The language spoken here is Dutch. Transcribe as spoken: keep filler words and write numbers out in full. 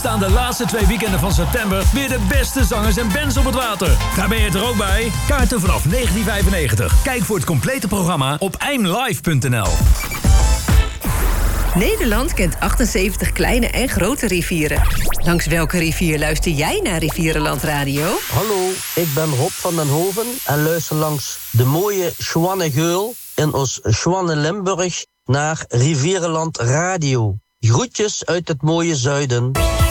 staan de laatste twee weekenden van september weer de beste zangers en bands op het water. Daar ben je er ook bij. Kaarten vanaf negentien vijfennegentig. Kijk voor het complete programma op eimlive punt n l. Nederland kent achtenzeventig kleine en grote rivieren. Langs welke rivier luister jij naar Rivierenland Radio? Hallo, ik ben Rob van den Hoven en luister langs de mooie Schwannegeul in ons Schwanne-Limburg naar Rivierenland Radio. Groetjes uit het mooie zuiden.